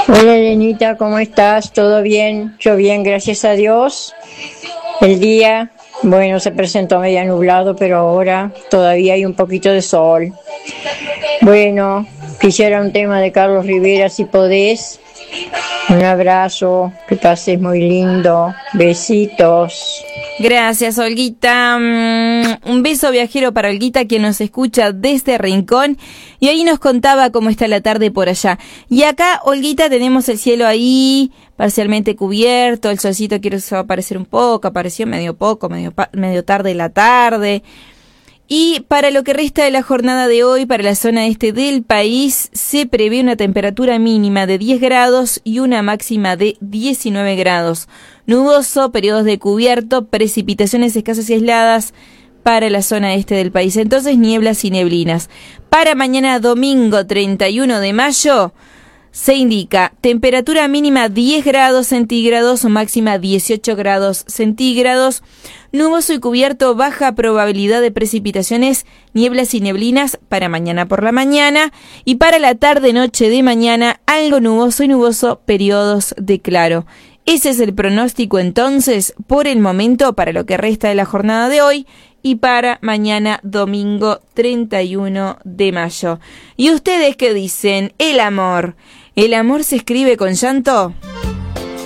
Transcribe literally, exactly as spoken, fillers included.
Hola Elenita, ¿cómo estás? ¿Todo bien? Yo bien, gracias a Dios. El día, bueno, se presentó medio nublado, pero ahora todavía hay un poquito de sol. Bueno, quisiera un tema de Carlos Rivera, si podés. Un abrazo, que pases muy lindo. Besitos. Gracias, Olguita. Mm, un beso viajero para Olguita, quien nos escucha desde Rincón. Y ahí nos contaba cómo está la tarde por allá. Y acá, Olguita, tenemos el cielo ahí parcialmente cubierto. El solcito quiere aparecer un poco, apareció medio poco, medio, medio tarde la tarde. Y para lo que resta de la jornada de hoy, para la zona este del país, se prevé una temperatura mínima de diez grados y una máxima de diecinueve grados. Nuboso, periodos de cubierto, precipitaciones escasas y aisladas para la zona este del país. Entonces, nieblas y neblinas. Para mañana domingo treinta y uno de mayo, se indica temperatura mínima diez grados centígrados o máxima dieciocho grados centígrados. Nuboso y cubierto, baja probabilidad de precipitaciones, nieblas y neblinas para mañana por la mañana. Y para la tarde-noche de mañana, algo nuboso y nuboso, periodos de claro. Ese es el pronóstico entonces, por el momento, para lo que resta de la jornada de hoy y para mañana domingo treinta y uno de mayo. ¿Y ustedes qué dicen? El amor. ¿El amor se escribe con llanto?